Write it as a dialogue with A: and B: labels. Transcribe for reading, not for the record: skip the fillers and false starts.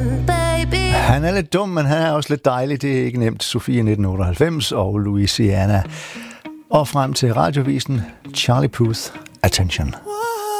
A: Han er lidt dum, men han er også lidt dejlig. Det er ikke nemt. Sofie 1998 og Louisiana. Og frem til radiovisen Charlie Puth, Attention.